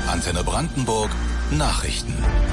Antenne Brandenburg Nachrichten.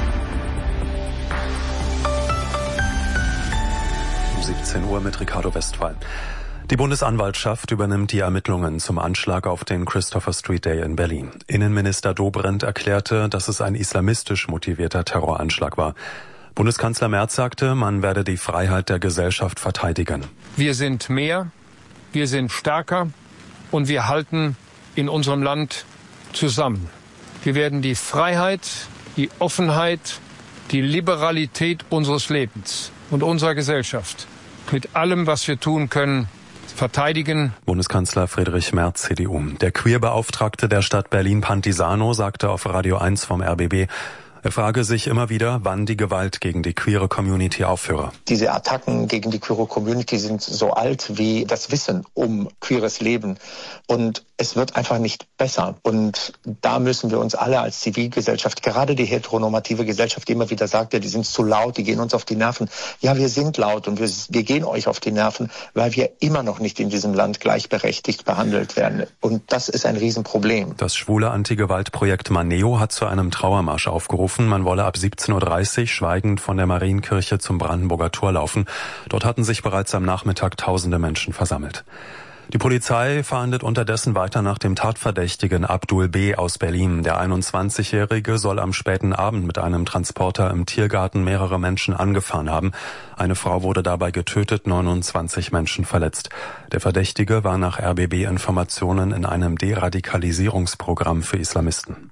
Um 17 Uhr mit Ricardo Westphal. Die Bundesanwaltschaft übernimmt die Ermittlungen zum Anschlag auf den Christopher Street Day in Berlin. Innenminister Dobrindt erklärte, dass es ein islamistisch motivierter Terroranschlag war. Bundeskanzler Merz sagte, man werde die Freiheit der Gesellschaft verteidigen. Wir sind mehr, wir sind stärker und wir halten in unserem Land zusammen. Wir werden die Freiheit, die Offenheit, die Liberalität unseres Lebens und unserer Gesellschaft mit allem, was wir tun können, verteidigen. Bundeskanzler Friedrich Merz, CDU. Der Queerbeauftragte der Stadt Berlin, Pantisano, sagte auf Radio 1 vom RBB, er frage sich immer wieder, wann die Gewalt gegen die queere Community aufhöre. Diese Attacken gegen die queere Community sind so alt wie das Wissen um queeres Leben. Und es wird einfach nicht besser. Und da müssen wir uns alle als Zivilgesellschaft, gerade die heteronormative Gesellschaft, die immer wieder sagt, ja, die sind zu laut, die gehen uns auf die Nerven. Ja, wir sind laut und wir gehen euch auf die Nerven, weil wir immer noch nicht in diesem Land gleichberechtigt behandelt werden. Und das ist ein Riesenproblem. Das schwule Anti-Gewalt-Projekt Maneo hat zu einem Trauermarsch aufgerufen. Man wolle ab 17.30 Uhr schweigend von der Marienkirche zum Brandenburger Tor laufen. Dort hatten sich bereits am Nachmittag tausende Menschen versammelt. Die Polizei fahndet unterdessen weiter nach dem Tatverdächtigen Abdul B. aus Berlin. Der 21-Jährige soll am späten Abend mit einem Transporter im Tiergarten mehrere Menschen angefahren haben. Eine Frau wurde dabei getötet, 29 Menschen verletzt. Der Verdächtige war nach RBB-Informationen in einem Deradikalisierungsprogramm für Islamisten.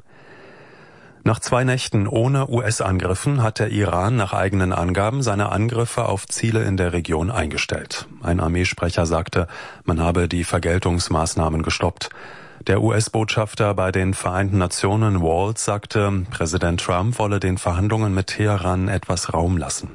Nach 2 Nächten ohne US-Angriffen hat der Iran nach eigenen Angaben seine Angriffe auf Ziele in der Region eingestellt. Ein Armeesprecher sagte, man habe die Vergeltungsmaßnahmen gestoppt. Der US-Botschafter bei den Vereinten Nationen, Waltz, sagte, Präsident Trump wolle den Verhandlungen mit Teheran etwas Raum lassen.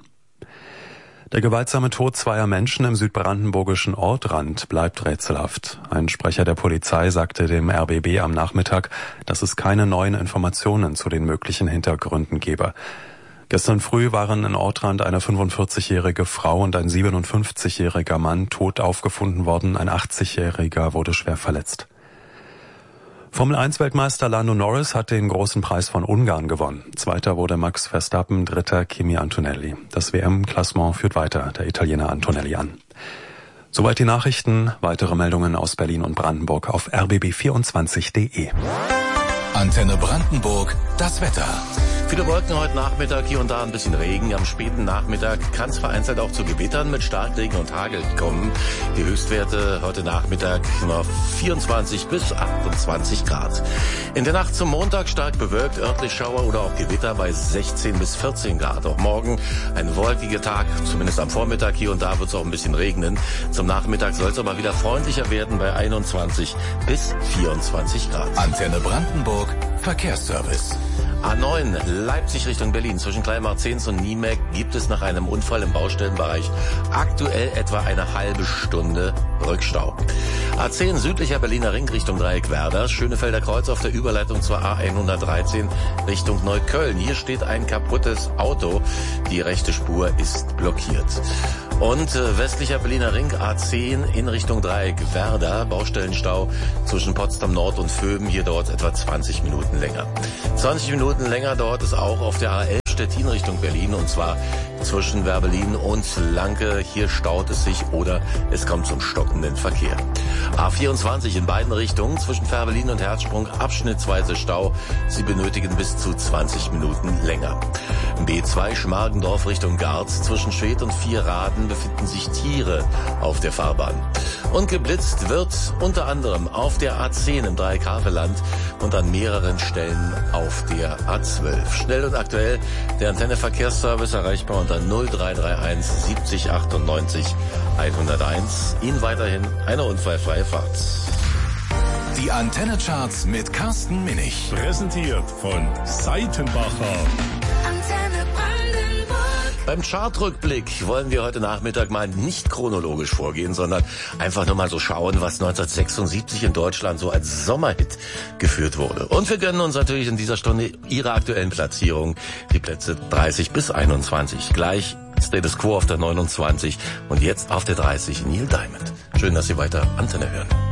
Der gewaltsame Tod 2 Menschen im südbrandenburgischen Ortrand bleibt rätselhaft. Ein Sprecher der Polizei sagte dem RBB am Nachmittag, dass es keine neuen Informationen zu den möglichen Hintergründen gebe. Gestern früh waren in Ortrand eine 45-jährige Frau und ein 57-jähriger Mann tot aufgefunden worden. Ein 80-jähriger wurde schwer verletzt. Formel-1-Weltmeister Lando Norris hat den großen Preis von Ungarn gewonnen. Zweiter wurde Max Verstappen, dritter Kimi Antonelli. Das WM-Klassement führt weiter der Italiener Antonelli an. Soweit die Nachrichten. Weitere Meldungen aus Berlin und Brandenburg auf rbb24.de. Antenne Brandenburg, das Wetter. Viele Wolken heute Nachmittag, hier und da ein bisschen Regen. Am späten Nachmittag kann es vereinzelt auch zu Gewittern mit Starkregen und Hagel kommen. Die Höchstwerte heute Nachmittag noch 24 bis 28 Grad. In der Nacht zum Montag stark bewölkt, örtlich Schauer oder auch Gewitter bei 16 bis 14 Grad. Auch morgen ein wolkiger Tag, zumindest am Vormittag. Hier und da wird es auch ein bisschen regnen. Zum Nachmittag soll es aber wieder freundlicher werden bei 21 bis 24 Grad. Antenne Brandenburg, Verkehrsservice. A9 Leipzig Richtung Berlin zwischen Kleinmarzens und Niemek gibt es nach einem Unfall im Baustellenbereich aktuell etwa eine halbe Stunde Rückstau. A10 südlicher Berliner Ring Richtung Dreieck Werder, Schönefelder Kreuz auf der Überleitung zur A113 Richtung Neukölln. Hier steht ein kaputtes Auto, die rechte Spur ist blockiert. Und westlicher Berliner Ring A10 in Richtung Dreieck Werder, Baustellenstau zwischen Potsdam Nord und Vöben, hier dauert es etwa 20 Minuten länger. 20 Minuten länger dauert es auch auf der A11 Stettin Richtung Berlin, und zwar zwischen Werbelin und Lanke. Hier staut es sich oder es kommt zum stockenden Verkehr. A24 in beiden Richtungen zwischen Fährberlin und Herzsprung abschnittsweise Stau. Sie benötigen bis zu 20 Minuten länger. B2 Schmargendorf Richtung Garz zwischen Schwedt und Vierraden befinden sich Tiere auf der Fahrbahn. Und geblitzt wird unter anderem auf der A10 im Dreieck Havelland und an mehreren Stellen auf der A12. Schnell und aktuell der Antenne Verkehrsservice erreichbar unter 0331 70 98 101. Ihnen weiterhin eine unfallfreie Fahrt. Die Antenne Charts mit Carsten Minich. Präsentiert von Seitenbacher. Beim Chartrückblick wollen wir heute Nachmittag mal nicht chronologisch vorgehen, sondern einfach nur mal so schauen, was 1976 in Deutschland so als Sommerhit geführt wurde. Und wir gönnen uns natürlich in dieser Stunde Ihre aktuellen Platzierungen, die Plätze 30 bis 21. Gleich Status Quo auf der 29 und jetzt auf der 30 Neil Diamond. Schön, dass Sie weiter Antenne hören.